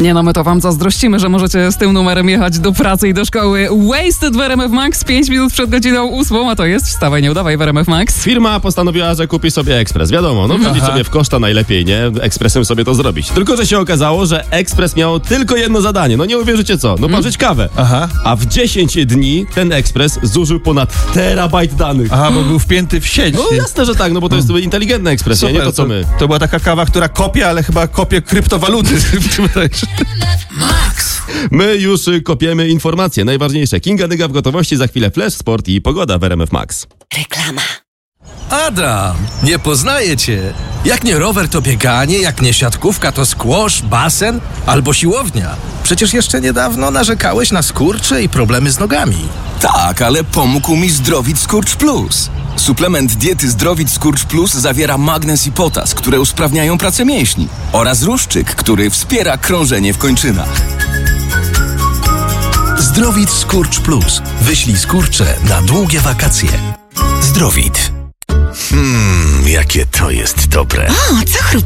Nie no, my to wam zazdrościmy, że możecie z tym numerem jechać do pracy i do szkoły. Wasted w RMF Max, 5 minut przed godziną 8, a to jest Wstawaj, nie udawaj w RMF Max. Firma postanowiła, że kupi sobie ekspres. Wiadomo, no wchodzić sobie w koszta najlepiej, nie? Ekspresem sobie to zrobić. Tylko, że się okazało, że ekspres miał tylko jedno zadanie. No nie uwierzycie co? No parzyć kawę. Aha. A w 10 dni ten ekspres zużył ponad terabajt danych. Aha, bo był wpięty w sieć. No jasne, że tak, no bo to jest inteligentny ekspres, nie to co my. To była taka kawa, która kopie, ale chyba kopie kryptowaluty. My już kopiemy informacje najważniejsze. Kinga Dyga w gotowości, za chwilę flash, sport i pogoda w RMF Max. Reklama. Adam, nie poznaję cię. Jak nie rower, to bieganie, jak nie siatkówka, to squash, basen albo siłownia. Przecież jeszcze niedawno narzekałeś na skurcze i problemy z nogami. Tak, ale pomógł mi Zdrowit Skurcz Plus. Suplement diety Zdrowit Skurcz Plus zawiera magnez i potas, które usprawniają pracę mięśni, oraz ruszczyk, który wspiera krążenie w kończynach. Zdrowit Skurcz Plus. Wyślij skurcze na długie wakacje. Zdrowit. Jakie to jest dobre. O, co